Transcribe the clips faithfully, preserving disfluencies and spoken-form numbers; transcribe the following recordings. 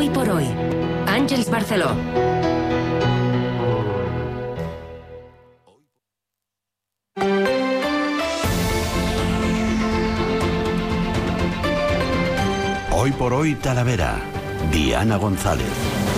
Hoy por hoy, Àngels Barceló. Hoy por hoy Talavera, Diana González.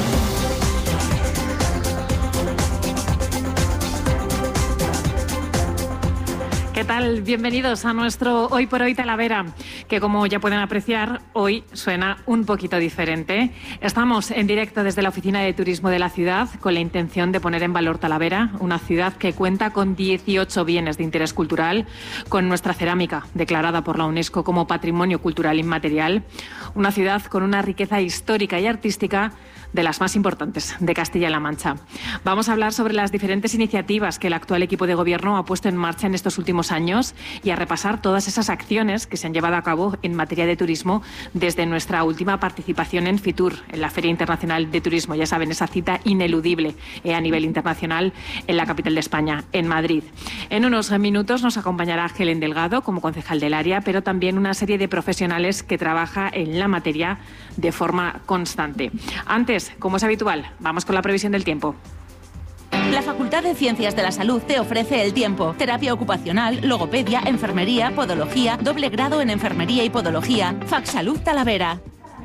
¿Qué tal? Bienvenidos a nuestro Hoy por Hoy Talavera, que como ya pueden apreciar, hoy suena un poquito diferente. Estamos en directo desde la Oficina de Turismo de la ciudad con la intención de poner en valor Talavera, una ciudad que cuenta con dieciocho bienes de interés cultural, con nuestra cerámica declarada por la UNESCO como Patrimonio Cultural Inmaterial, una ciudad con una riqueza histórica y artística de las más importantes de Castilla-La Mancha. Vamos a hablar sobre las diferentes iniciativas que el actual equipo de gobierno ha puesto en marcha en estos últimos años y a repasar todas esas acciones que se han llevado a cabo en materia de turismo desde nuestra última participación en Fitur, en la Feria Internacional de Turismo. Ya saben, esa cita ineludible eh, a nivel internacional en la capital de España, en Madrid. En unos minutos nos acompañará Helen Delgado como concejal del área, pero también una serie de profesionales que trabaja en la materia de forma constante. Antes, como es habitual, vamos con la previsión del tiempo. La Facultad de Ciencias de la Salud te ofrece el tiempo. Terapia ocupacional, logopedia, enfermería, podología, doble grado en enfermería y podología. Facsalud Talavera.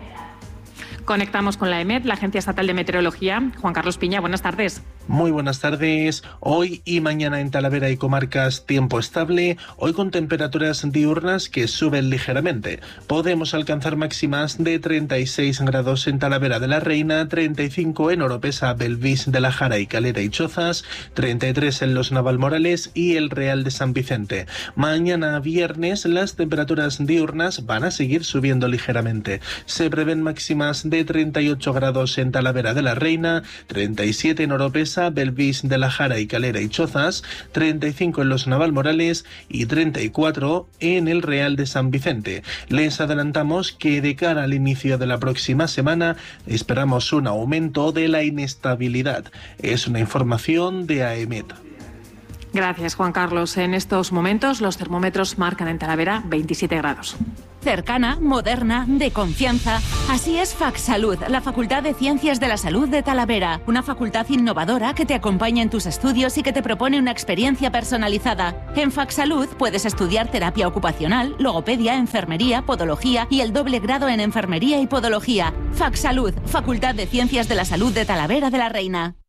Conectamos con la E M E T, la Agencia Estatal de Meteorología. Juan Carlos Piña, buenas tardes. Muy buenas tardes. Hoy y mañana en Talavera y comarcas tiempo estable, hoy con temperaturas diurnas que suben ligeramente. Podemos alcanzar máximas de treinta y seis grados en Talavera de la Reina, treinta y cinco en Oropesa, Belvís de la Jara y Calera y Chozas, treinta y tres en los Navalmorales y el Real de San Vicente. Mañana viernes las temperaturas diurnas van a seguir subiendo ligeramente. Se prevén máximas de treinta y ocho grados en Talavera de la Reina, treinta y siete en Oropesa, Belvís de la Jara y Calera y Chozas, treinta y cinco en los Navalmorales y treinta y cuatro en el Real de San Vicente. Les adelantamos que de cara al inicio de la próxima semana esperamos un aumento de la inestabilidad. Es una información de A E M E T. Gracias, Juan Carlos. En estos momentos los termómetros marcan en Talavera veintisiete grados. Cercana, moderna, de confianza. Así es Facsalud, la Facultad de Ciencias de la Salud de Talavera. Una facultad innovadora que te acompaña en tus estudios y que te propone una experiencia personalizada. En Facsalud puedes estudiar terapia ocupacional, logopedia, enfermería, podología y el doble grado en enfermería y podología. Facsalud, Facultad de Ciencias de la Salud de Talavera de la Reina.